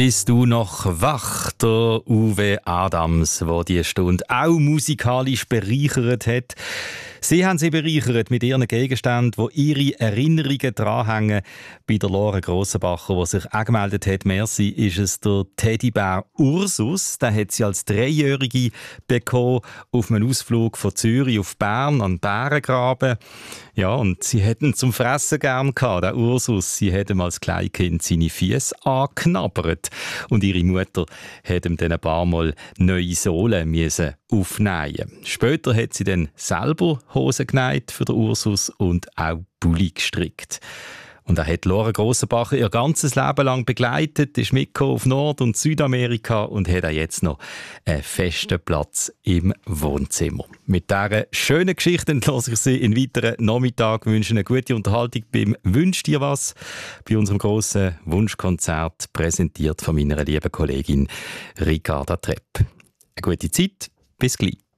Bist du noch wach? Der Uwe Adams, der diese Stunde auch musikalisch bereichert hat. Sie haben sie bereichert mit ihren Gegenständen, die ihre Erinnerungen dranhängen. Bei der Lore Grossenbacher, die sich auch gemeldet hat, merci, ist es der Teddybär Ursus. Den hat sie als Dreijährige bekommen auf einem Ausflug von Zürich auf Bern an den Bärengraben. Ja, und sie hätten zum Fressen gern gehabt, der Ursus. Sie hat ihm als Kleinkind seine Füße angeknabbert. Und ihre Mutter hat ihm dann ein paar Mal neue Sohlen müssen aufnähen. Später hat sie dann selber Hosen genäht für den Ursus und auch Pulli gestrickt. Und er hat Lore Grossenbacher ihr ganzes Leben lang begleitet, ist mitgekommen auf Nord- und Südamerika und hat auch jetzt noch einen festen Platz im Wohnzimmer. Mit dieser schönen Geschichte entlasse ich Sie in weiteren Nachmittag, wünsche eine gute Unterhaltung beim «Wünsch dir was» bei unserem grossen Wunschkonzert, präsentiert von meiner lieben Kollegin Ricarda Trepp. Eine gute Zeit, bis gleich.